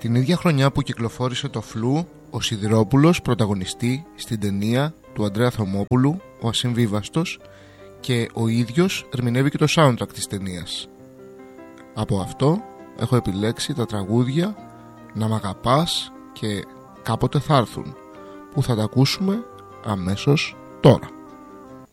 Την ίδια χρονιά που κυκλοφόρησε το Φλου, ο Σιδηρόπουλος πρωταγωνιστεί στην ταινία του Ανδρέα Θωμόπουλου, ο Ασυμβίβαστος, και ο ίδιος ερμηνεύει και το soundtrack της ταινίας. Από αυτό έχω επιλέξει τα τραγούδια «Να μ' αγαπάς» και «Κάποτε θα έρθουν», που θα τα ακούσουμε αμέσως τώρα.